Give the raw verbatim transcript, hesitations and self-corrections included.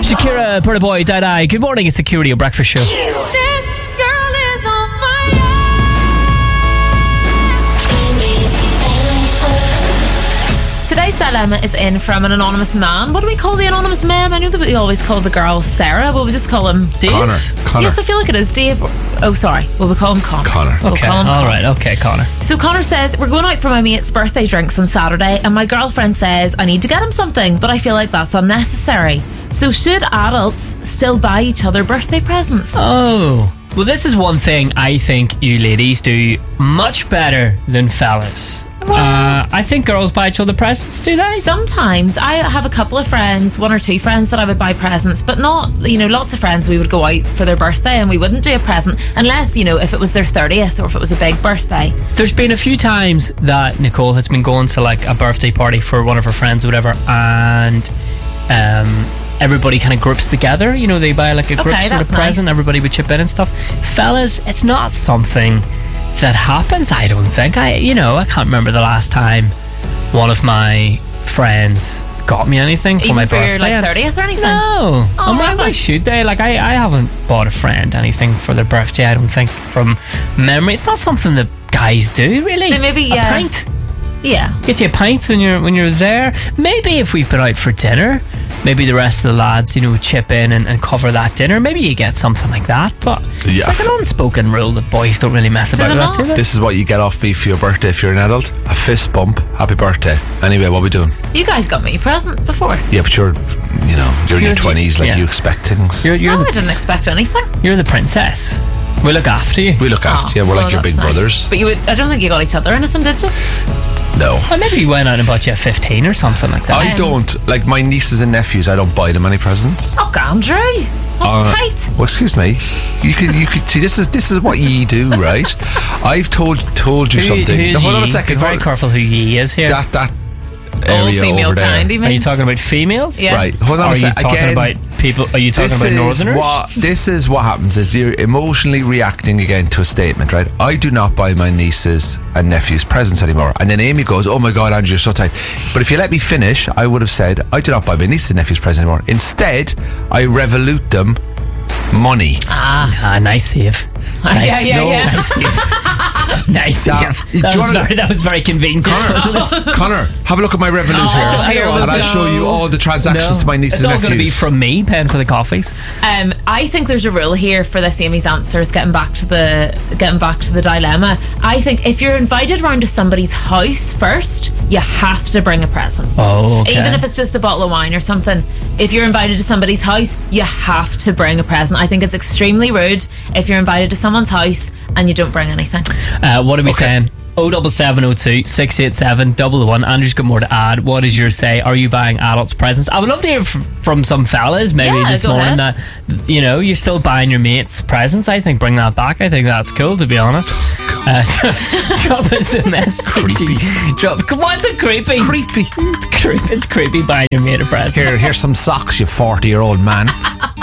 Shakira, Burna Boy, Die Die. Good morning, it's the Security Breakfast Show. This girl is on fire. Today's dilemma is in from an anonymous man. What do we call the anonymous man? I know that we always call the girls Sarah, but we just call him Dave. Connor. Connor. Yes, I feel like it is Dave. Oh, sorry. Well, we call him Connor. Connor. We'll Okay, call him all Connor. right, okay, Connor. So Connor says, we're going out for my mate's birthday drinks on Saturday, and my girlfriend says I need to get him something, but I feel like that's unnecessary. So should adults still buy each other birthday presents? Oh, well, this is one thing I think you ladies do much better than fellas. Uh, I think girls buy each other presents, do they? Sometimes I have a couple of friends, one or two friends that I would buy presents, but not, you know, lots of friends we would go out for their birthday and we wouldn't do a present unless, you know, if it was their thirtieth or if it was a big birthday. There's been a few times that Nicole has been going to like a birthday party for one of her friends or whatever, and um, everybody kind of groups together. You know, they buy like a group Okay, sort of that's present, nice. everybody would chip in and stuff. Fellas, it's not something that happens, I don't think. I, you know, I can't remember the last time one of my friends got me anything for Even my for birthday. your like And- thirtieth or anything? No. Oh, and why, why rubbish. should they? Like, I, I haven't bought a friend anything for their birthday, I don't think, from memory. It's not something that guys do, really. Then maybe, a yeah. pint. Yeah. Get you a pint when you're when you're there. Maybe if we've been out for dinner, maybe the rest of the lads, you know, chip in and, and cover that dinner. Maybe you get something like that. But Yeah. it's like an unspoken rule that boys don't really mess Do about they with not? that, do they? This is what you get off me for your birthday if you're an adult. A fist bump. Happy birthday. Anyway, what are we doing? You guys got me a present before. Yeah, but you're, you know, you're in You're your the- twenties, like yeah. you expect things. You're, you're, Oh, I the, didn't expect anything. you're the princess. We look after you. we look after Oh, you. We're well, like your that's big nice. brothers. But you would, I don't think you got each other anything, did you? No. Well, maybe you went out and bought you a fifteen or something like that. I don't, like my nieces and nephews, I don't buy them any presents. Oh, Andrew. That's Uh, tight. Well, excuse me. You could, you could see. This is this is what ye do, right? I've told told you Who- something. who's Now, hold on a ye? second. Be very hold- careful who ye is here. That that All area female over there. kind, he Are you means. talking about females? Yeah. Right. Hold on Are a you second. talking Again, about people? Are you talking this about is northerners? what this is what happens is you're emotionally reacting again to a statement, right? I do not buy my nieces and nephews presents anymore. And then Amy goes, "Oh my God, Andrew, you're so tight." But if you let me finish, I would have said I do not buy my nieces and nephews presents anymore. Instead, I revolute them money. Ah, nice save. Nice, yeah, yeah, no, yeah. Nice save. Nice Yeah. save. Do That you was, wanna- very, that was very convenient. wasn't it? Connor, have a look at my Revolut Oh, here, here we and I'll go. show you all the transactions to my nieces It's and all going to be nephews. from me paying for the coffees. Um, I think there's a rule here for this Amy's answers. Getting back to the getting back to the dilemma, I think if you're invited round to somebody's house first, you have to bring a present. Oh, okay. Even if it's just a bottle of wine or something. If you're invited to somebody's house, you have to bring a present. I think it's extremely rude if you're invited to someone's house and you don't bring anything. Uh, what are we Okay. saying? oh seven seven oh two, six eight seven, double one. Andrew's got more to add. What is your say? Are you buying adults presents? I would love to hear f- from some fellas maybe Yeah, this go morning ahead. that, you know, you're still buying your mates presents. I think bring that back. I think that's cool, to be honest. Uh, drop us a message. Creepy. Drop, what's a creepy? Creepy. It's creepy. It's creepy buying your mate a present. Here, here's some socks, you forty-year-old man.